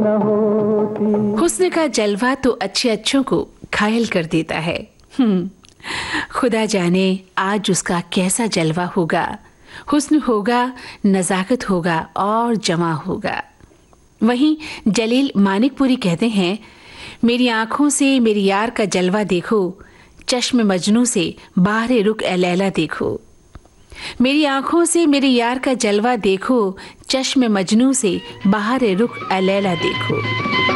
न होती। हुस्न का जलवा तो अच्छे अच्छों को घायल कर देता है। खुदा जाने आज उसका कैसा जलवा होगा। हुस्न होगा, नज़ाकत होगा और जमा होगा। वहीं जलील मानिकपुरी कहते हैं, मेरी आंखों से मेरी यार का जलवा देखो, चश्म मजनू से बाहरे रुख ए लैला देखो। मेरी आंखों से मेरे यार का जलवा देखो, चश्म मजनू से बाहरे रुख ए लैला देखो।